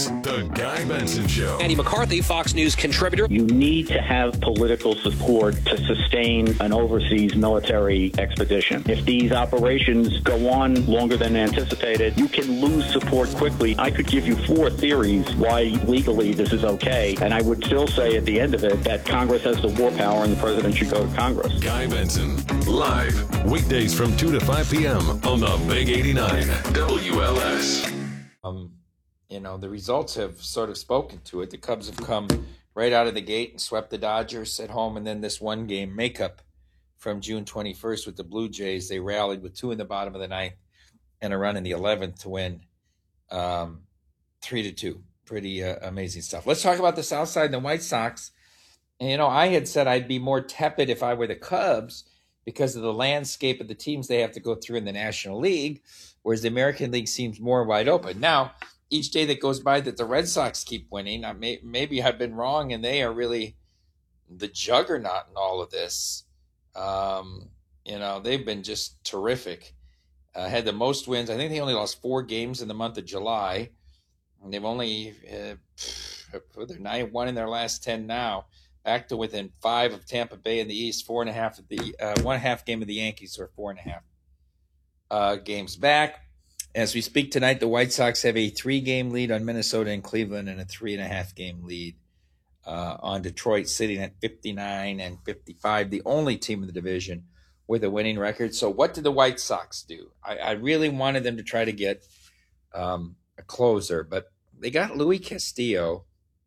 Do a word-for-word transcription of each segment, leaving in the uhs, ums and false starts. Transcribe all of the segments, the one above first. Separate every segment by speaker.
Speaker 1: The Guy Benson Show.
Speaker 2: Andy McCarthy, Fox News contributor.
Speaker 3: You need to have political support to sustain an overseas military expedition. If these operations go on longer than anticipated, you can lose support quickly. I could give you four theories why legally this is okay, and I would still say at the end of it that Congress has the war power and the president should go to Congress.
Speaker 1: Guy Benson, live, weekdays from two to five p.m. on the Big eighty-nine W L S.
Speaker 4: Um, you know, the results have sort of spoken to it. The Cubs have come right out of the gate and swept the Dodgers at home, and then this one game makeup from June twenty-first with the Blue Jays. They rallied with two in the bottom of the ninth and a run in the eleventh to win um, three to two. Pretty uh, amazing stuff. Let's talk about the South Side and the White Sox. And, you know, I had said I'd be more tepid if I were the Cubs because of the landscape of the teams they have to go through in the National League, whereas the American League seems more wide open. Now, each day that goes by that the Red Sox keep winning, I may, maybe I've been wrong, and they are really the juggernaut in all of this. Um, you know, they've been just terrific. Uh, had the most wins. I think they only lost four games in the month of July. And they've only, uh, they're nine one in their last ten now. Back to within five of Tampa Bay in the East, four and a half of the, uh, one half game of the Yankees, or four and a half uh, games back. As we speak tonight, the White Sox have a three-game lead on Minnesota and Cleveland and a three-and-a-half-game lead uh, on Detroit, sitting at fifty-nine and fifty-five, the only team in the division with a winning record. So what did the White Sox do? I, I really wanted them to try to get um, a closer, but they got Luis Castillo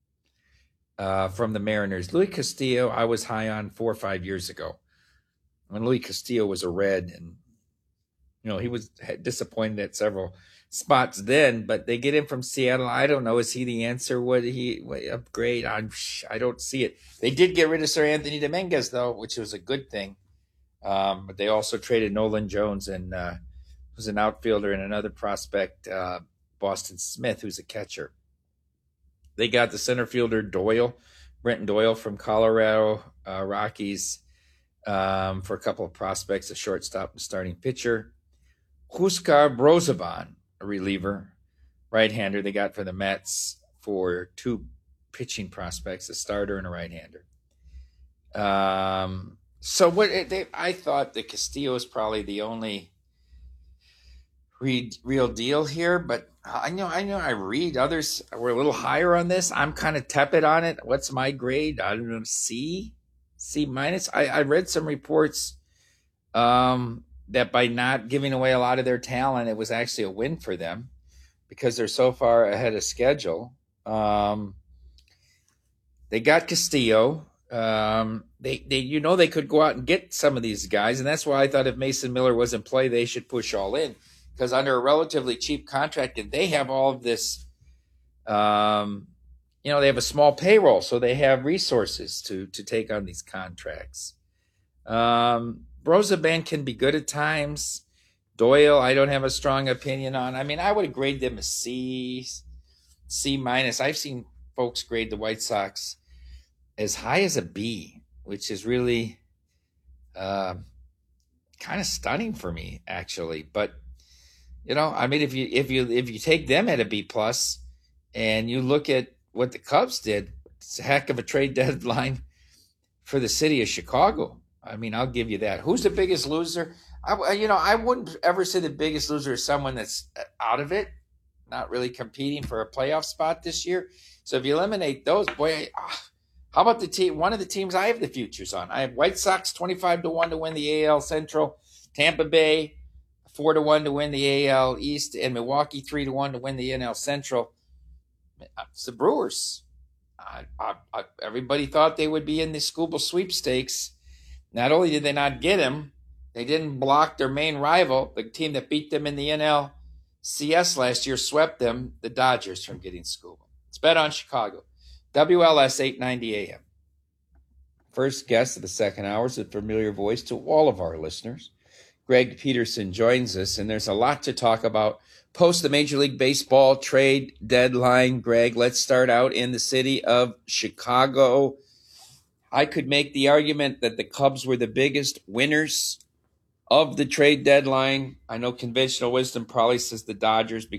Speaker 4: uh, from the Mariners. Luis Castillo, I was high on four or five years ago when Luis Castillo was a Red, and you know, he was disappointed at several spots then, but they get him from Seattle. I don't know. Is he the answer? Would he would upgrade? I'm, I don't see it. They did get rid of Sir Anthony Dominguez, though, which was a good thing. Um, but they also traded Nolan Jones, and uh, who's an outfielder, and another prospect, uh, Boston Smith, who's a catcher. They got the center fielder Doyle, Brenton Doyle from Colorado uh, Rockies, um, for a couple of prospects, a shortstop and starting pitcher. Huskar Brozoban, a reliever, right-hander they got for the Mets for two pitching prospects, a starter and a right-hander. Um, so what they, I thought that Castillo is probably the only re, real deal here, but I know I know I read others were a little higher on this. I'm kind of tepid on it. What's my grade? I don't know, C, C minus. I, I read some reports um, that by not giving away a lot of their talent, it was actually a win for them because they're so far ahead of schedule. Um, they got Castillo. Um, they, they, you know, they could go out and get some of these guys. And that's why I thought if Mason Miller was in play, they should push all in because under a relatively cheap contract, and they have all of this, um, you know, they have a small payroll, so they have resources to, to take on these contracts. Um, Brozoban can be good at times. Doyle, I don't have a strong opinion on. I mean, I would grade them a C, C minus. I've seen folks grade the White Sox as high as a B, which is really uh, kind of stunning for me, actually. But you know, I mean, if you if you if you take them at a B plus, and you look at what the Cubs did, it's a heck of a trade deadline for the city of Chicago. I mean, I'll give you that. Who's the biggest loser? I, you know, I wouldn't ever say the biggest loser is someone that's out of it, not really competing for a playoff spot this year. So if you eliminate those, boy, how about the team? One of the teams I have the futures on. I have White Sox twenty-five to one to win the A L Central, Tampa Bay four to one to win the A L East, and Milwaukee three to one to win the N L Central. It's the Brewers. I, I, I, everybody thought they would be in the Scooble sweepstakes. Not only did they not get him, they didn't block their main rival, the team that beat them in the N L C S last year, swept them, the Dodgers, from getting Scooble. It's Bet on Chicago. W L S eight ninety A M. First guest of the second hour is a familiar voice to all of our listeners. Greg Peterson joins us, and there's a lot to talk about post the Major League Baseball trade deadline. Greg, let's start out in the city of Chicago. I could make the argument that the Cubs were the biggest winners of the trade deadline. I know conventional wisdom probably says the Dodgers